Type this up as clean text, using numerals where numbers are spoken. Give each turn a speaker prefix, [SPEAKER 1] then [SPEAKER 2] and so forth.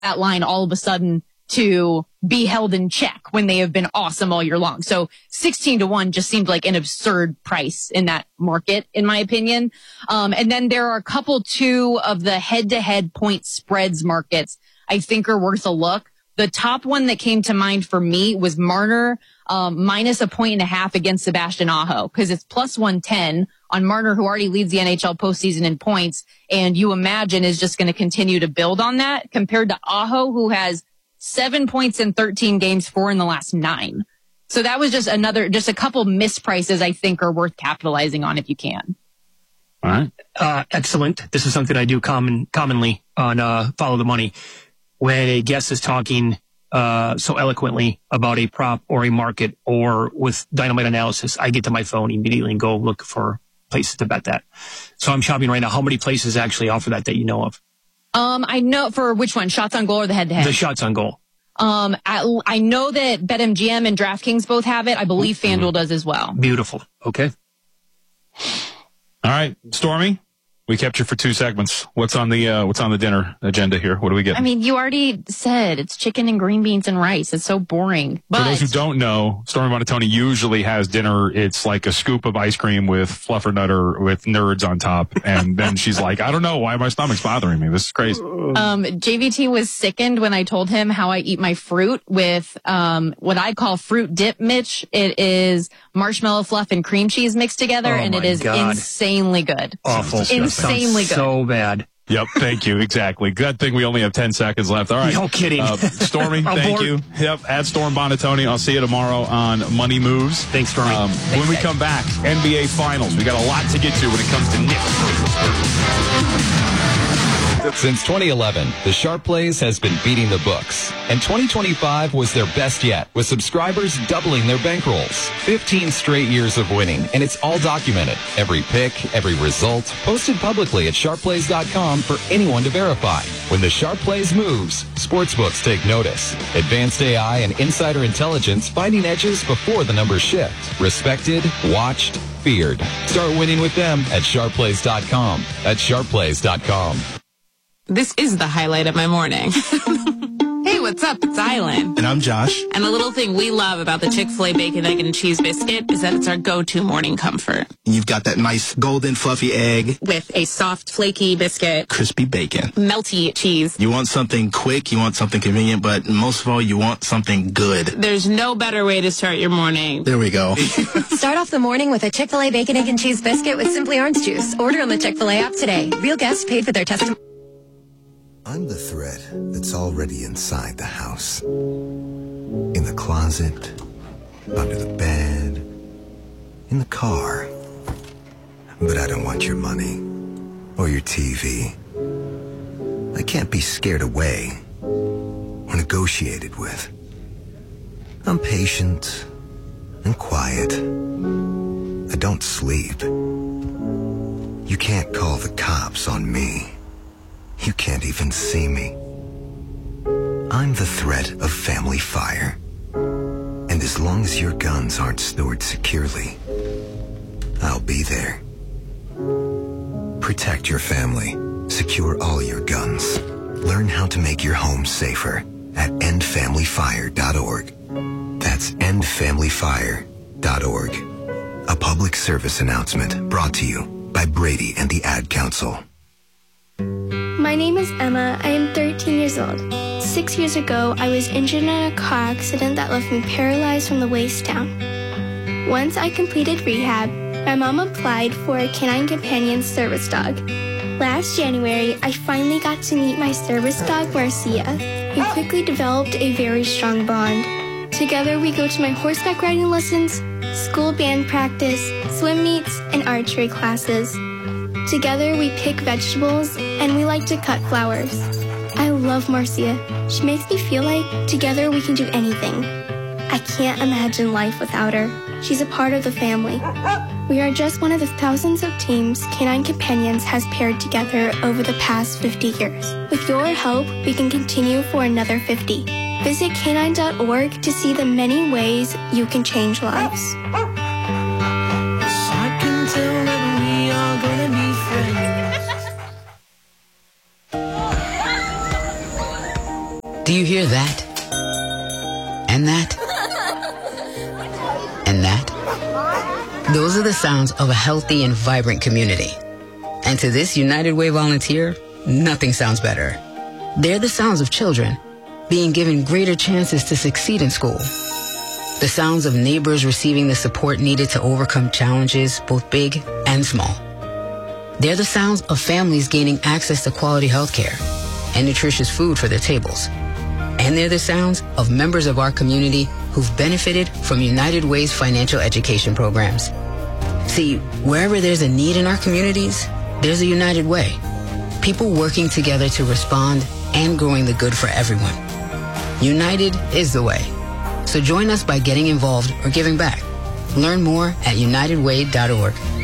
[SPEAKER 1] that line all of a sudden to be held in check when they have been awesome all year long. So 16-1 just seemed like an absurd price in that market, in my opinion. And then there are two of the head-to-head point spreads markets I think are worth a look. The top one that came to mind for me was Marner, minus 1.5 points against Sebastian Aho, because it's plus 110 on Marner, who already leads the NHL postseason in points, and you imagine is just going to continue to build on that, compared to Aho, who has 7 points in 13 games, 4 in the last 9. So that was just a couple misprices I think are worth capitalizing on if you can.
[SPEAKER 2] All right.
[SPEAKER 3] Excellent. This is something I do commonly on Follow the Money. When a guest is talking so eloquently about a prop or a market or with dynamite analysis, I get to my phone immediately and go look for places to bet that. So I'm shopping right now. How many places actually offer that you know of?
[SPEAKER 1] I know for which one, shots on goal or the head-to-head?
[SPEAKER 3] The shots on goal.
[SPEAKER 1] I know that BetMGM and DraftKings both have it. I believe FanDuel does as well.
[SPEAKER 3] Beautiful. Okay.
[SPEAKER 2] All right, Stormy. We kept you for 2 segments. What's on the dinner agenda here? What do we get?
[SPEAKER 1] I mean, you already said it's chicken and green beans and rice. It's so boring. But
[SPEAKER 2] for those who don't know, Stormy Buonantony usually has dinner. It's like a scoop of ice cream with Fluffernutter with nerds on top. And then she's like, I don't know why my stomach's bothering me. This is crazy.
[SPEAKER 1] JVT was sickened when I told him how I eat my fruit with what I call fruit dip, Mitch. It is marshmallow fluff and cream cheese mixed together, and it is insanely good.
[SPEAKER 3] Awful.
[SPEAKER 1] Insanely good.
[SPEAKER 3] So bad.
[SPEAKER 2] Yep, thank you. Exactly. Good thing we only have 10 seconds left. All right.
[SPEAKER 3] No kidding.
[SPEAKER 2] Stormy, thank you. Yep, at Storm Buonantony. I'll see you tomorrow on Money Moves.
[SPEAKER 3] Thanks, Stormy.
[SPEAKER 2] When we come back, NBA Finals. We got a lot to get to when it comes to Knicks.
[SPEAKER 4] Since 2011, the Sharp Plays has been beating the books, and 2025 was their best yet, with subscribers doubling their bankrolls. 15 straight years of winning, and it's all documented. Every pick, every result, posted publicly at sharpplays.com for anyone to verify. When the Sharp Plays moves, sportsbooks take notice. Advanced AI and insider intelligence finding edges before the numbers shift. Respected, watched, feared. Start winning with them at sharpplays.com. At sharpplays.com.
[SPEAKER 5] This is the highlight of my morning. Hey, what's up? It's Island.
[SPEAKER 6] And I'm Josh.
[SPEAKER 5] And the little thing we love about the Chick-fil-A Bacon, Egg, and Cheese Biscuit is that it's our go-to morning comfort.
[SPEAKER 6] You've got that nice golden fluffy egg.
[SPEAKER 5] With a soft, flaky biscuit.
[SPEAKER 6] Crispy bacon.
[SPEAKER 5] Melty cheese.
[SPEAKER 6] You want something quick, you want something convenient, but most of all, you want something good.
[SPEAKER 5] There's no better way to start your morning.
[SPEAKER 6] There we go.
[SPEAKER 7] Start off the morning with a Chick-fil-A Bacon, Egg, and Cheese Biscuit with Simply Orange Juice. Order on the Chick-fil-A app today. Real guests paid for their testimony.
[SPEAKER 8] I'm the thread that's already inside the house. In the closet, under the bed, in the car. But I don't want your money or your TV. I can't be scared away or negotiated with. I'm patient and quiet. I don't sleep. You can't call the cops on me. You can't even see me. I'm the threat of family fire. And as long as your guns aren't stored securely, I'll be there. Protect your family. Secure all your guns. Learn how to make your home safer at endfamilyfire.org. That's endfamilyfire.org. A public service announcement brought to you by Brady and the Ad Council.
[SPEAKER 9] My name is Emma. I am 13 years old. 6 years ago, I was injured in a car accident that left me paralyzed from the waist down. Once I completed rehab, my mom applied for a Canine Companion service dog. Last January, I finally got to meet my service dog, Marcia. We quickly developed a very strong bond. Together, we go to my horseback riding lessons, school band practice, swim meets, and archery classes. Together, we pick vegetables, and we like to cut flowers. I love Marcia. She makes me feel like together we can do anything. I can't imagine life without her. She's a part of the family. We are just one of the thousands of teams Canine Companions has paired together over the past 50 years. With your help, we can continue for another 50. Visit canine.org to see the many ways you can change lives.
[SPEAKER 10] I can tell that we are gonna be friends.
[SPEAKER 11] Do you hear that? And that? And that? Those are the sounds of a healthy and vibrant community. And to this United Way volunteer, nothing sounds better. They're the sounds of children being given greater chances to succeed in school. The sounds of neighbors receiving the support needed to overcome challenges, both big and small. They're the sounds of families gaining access to quality health care and nutritious food for their tables. And they're the sounds of members of our community who've benefited from United Way's financial education programs. See, wherever there's a need in our communities, there's a United Way. People working together to respond and growing the good for everyone. United is the way. So join us by getting involved or giving back. Learn more at unitedway.org.